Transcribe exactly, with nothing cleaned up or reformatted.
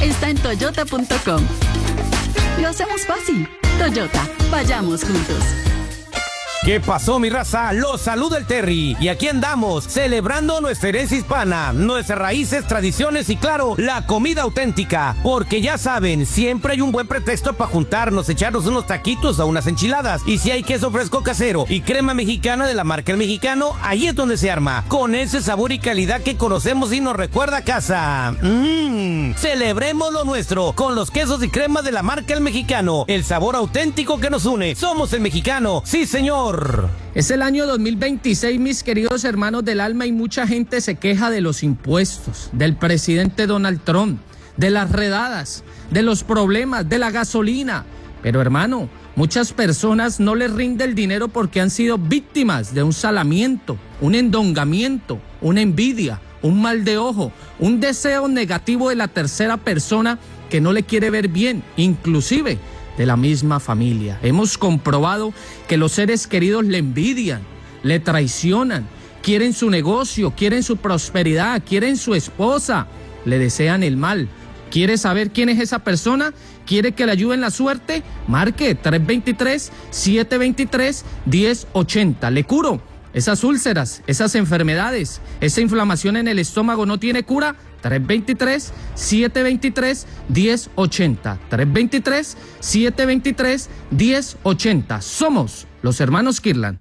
está en toyota punto com. Lo hacemos fácil. Toyota, vayamos juntos. ¿Qué pasó, mi raza? Los saluda el Terry. Y aquí andamos, celebrando nuestra herencia hispana, nuestras raíces, tradiciones y, claro, la comida auténtica. Porque ya saben, siempre hay un buen pretexto para juntarnos, echarnos unos taquitos o unas enchiladas. Y si hay queso fresco casero y crema mexicana de la marca El Mexicano, ahí es donde se arma, con ese sabor y calidad que conocemos y nos recuerda a casa. Mmm, celebremos lo nuestro con los quesos y cremas de la marca El Mexicano. El sabor auténtico que nos une. Somos El Mexicano. Sí, señor. Es el año dos mil veintiséis, mis queridos hermanos del alma, y mucha gente se queja de los impuestos, del presidente Donald Trump, de las redadas, de los problemas, de la gasolina. Pero, hermano, muchas personas no les rinde el dinero porque han sido víctimas de un salamiento, un endongamiento, una envidia, un mal de ojo, un deseo negativo de la tercera persona que no le quiere ver bien, inclusive de la misma familia. Hemos comprobado que los seres queridos le envidian, le traicionan, quieren su negocio, quieren su prosperidad, quieren su esposa, le desean el mal. ¿Quiere saber quién es esa persona? ¿Quiere que le ayude en la suerte? Marque tres dos tres, siete dos tres, uno cero ocho cero. Le curo esas úlceras, esas enfermedades, esa inflamación en el estómago no tiene cura. tres dos tres, siete dos tres, uno cero ocho cero. tres dos tres, siete dos tres, uno cero ocho cero. Somos los hermanos Kirlan.